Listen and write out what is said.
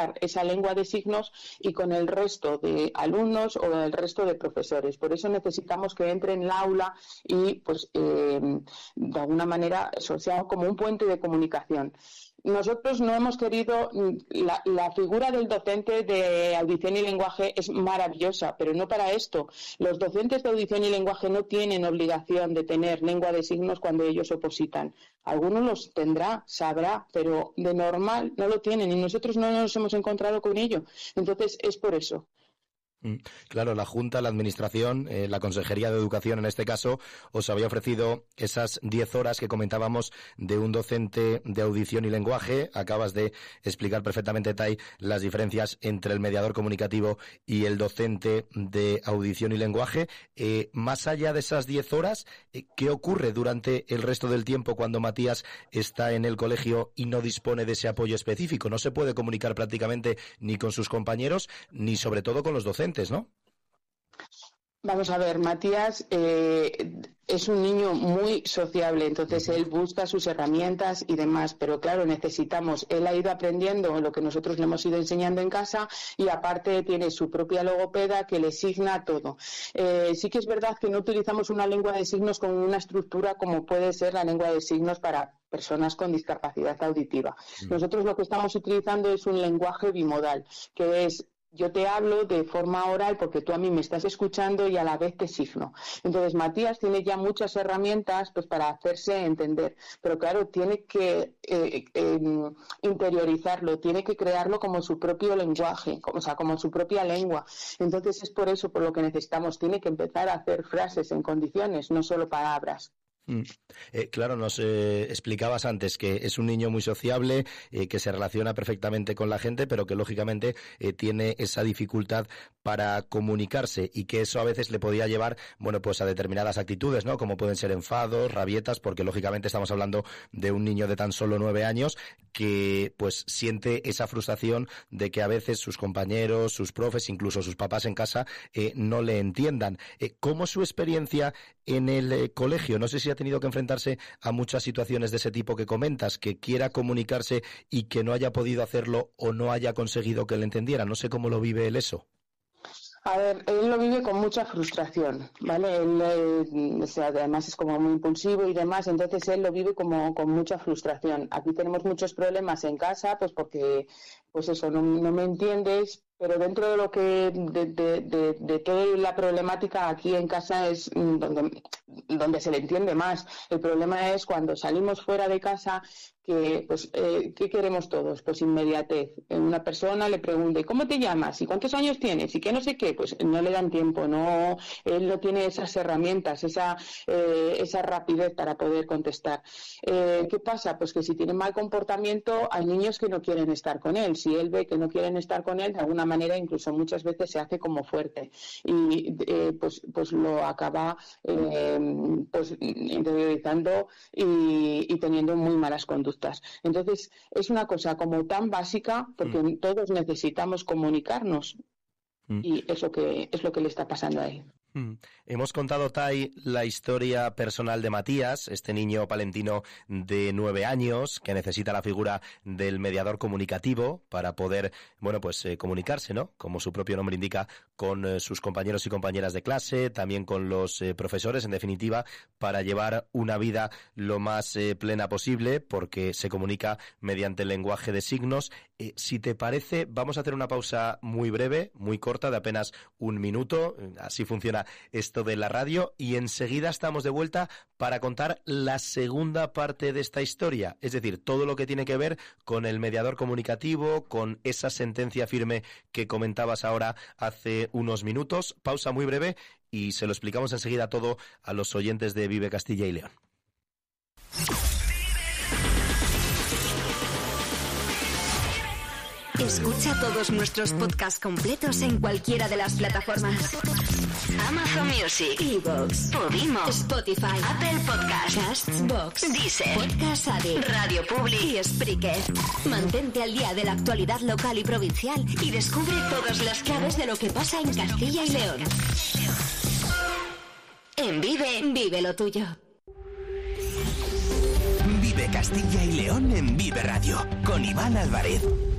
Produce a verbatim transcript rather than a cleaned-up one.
utilizar esa lengua de signos y con el resto de alumnos o el resto de profesores. Por eso necesitamos que entre en el aula y, pues, eh, de alguna manera, eso sea como un puente de comunicación. Nosotros no hemos querido, la, la figura del docente de audición y lenguaje es maravillosa, pero no para esto. Los docentes de audición y lenguaje no tienen obligación de tener lengua de signos cuando ellos opositan. Algunos los tendrá, sabrá, pero de normal no lo tienen y nosotros no nos hemos encontrado con ello. Entonces es por eso. Claro, la Junta, la Administración, eh, la Consejería de Educación en este caso, os había ofrecido esas diez horas que comentábamos de un docente de audición y lenguaje. Acabas de explicar perfectamente, Tai, las diferencias entre el mediador comunicativo y el docente de audición y lenguaje. Eh, más allá de esas diez horas, eh, ¿qué ocurre durante el resto del tiempo cuando Matías está en el colegio y no dispone de ese apoyo específico? No se puede comunicar prácticamente ni con sus compañeros, ni sobre todo con los docentes, ¿no? Vamos a ver, Matías eh, es un niño muy sociable, entonces él busca sus herramientas y demás, pero claro, necesitamos, él ha ido aprendiendo lo que nosotros le hemos ido enseñando en casa y aparte tiene su propia logopeda que le signa todo. Eh, sí que es verdad que no utilizamos una lengua de signos con una estructura como puede ser la lengua de signos para personas con discapacidad auditiva. Nosotros lo que estamos utilizando es un lenguaje bimodal, que es: yo te hablo de forma oral porque tú a mí me estás escuchando y a la vez te signo. Entonces, Matías tiene ya muchas herramientas pues para hacerse entender, pero claro, tiene que eh, eh, interiorizarlo, tiene que crearlo como su propio lenguaje, como, o sea, como su propia lengua. Entonces, es por eso por lo que necesitamos, tiene que empezar a hacer frases en condiciones, no solo palabras. Mm. Eh, claro, nos eh, explicabas antes que es un niño muy sociable, eh, que se relaciona perfectamente con la gente, pero que lógicamente eh, tiene esa dificultad para comunicarse y que eso a veces le podía llevar, bueno, pues a determinadas actitudes, ¿no? Como pueden ser enfados, rabietas, porque lógicamente estamos hablando de un niño de tan solo nueve años que pues siente esa frustración de que a veces sus compañeros, sus profes, incluso sus papás en casa eh, no le entiendan. Eh, ¿Cómo es su experiencia en el eh, colegio? No sé si ha tenido que enfrentarse a muchas situaciones de ese tipo que comentas, que quiera comunicarse y que no haya podido hacerlo o no haya conseguido que le entendiera. No sé cómo lo vive él eso. A ver, él lo vive con mucha frustración, ¿vale? Él, eh, o sea, además es como muy impulsivo y demás, entonces él lo vive como con mucha frustración. Aquí tenemos muchos problemas en casa, pues porque, pues eso, no, no me entiendes, pero dentro de lo que, de, de, de, de toda la problemática aquí en casa es donde, donde se le entiende más. El problema es cuando salimos fuera de casa, que, pues, eh, ¿qué queremos todos? Pues inmediatez. Una persona le pregunta, ¿cómo te llamas? ¿Y cuántos años tienes? ¿Y qué no sé qué? Pues no le dan tiempo, no, él no tiene esas herramientas, esa, eh, esa rapidez para poder contestar. Eh, ¿Qué pasa? Pues que si tiene mal comportamiento, hay niños que no quieren estar con él. Si él ve que no quieren estar con él, de alguna manera incluso muchas veces se hace como fuerte y eh, pues, pues lo acaba eh, pues interiorizando y, y teniendo muy malas conductas. Entonces, es una cosa como tan básica porque mm. todos necesitamos comunicarnos mm. y eso que es lo que le está pasando a él. Mm. Hemos contado, Tai, la historia personal de Matías, este niño palentino de nueve años que necesita la figura del mediador comunicativo para poder, bueno, pues eh, comunicarse, ¿no? Como su propio nombre indica, con eh, sus compañeros y compañeras de clase, también con los eh, profesores, en definitiva, para llevar una vida lo más eh, plena posible, porque se comunica mediante el lenguaje de signos. Eh, si te parece, vamos a hacer una pausa muy breve, muy corta, de apenas un minuto, así funciona esto de la radio, y enseguida estamos de vuelta para contar la segunda parte de esta historia, es decir, todo lo que tiene que ver con el mediador comunicativo, con esa sentencia firme que comentabas ahora hace unos minutos. Pausa muy breve y se lo explicamos enseguida todo a los oyentes de Vive Castilla y León. Escucha todos nuestros podcasts completos en cualquiera de las plataformas: Amazon Music, iVoox, Podimo, Spotify, Apple Podcasts, Castbox, Deezer, Podcast Addict, Radio Public y Spreaker. Mantente al día de la actualidad local y provincial y descubre todas las claves de lo que pasa en Castilla y León. En Vive, vive lo tuyo. Vive Castilla y León en Vive Radio, con Iván Álvarez.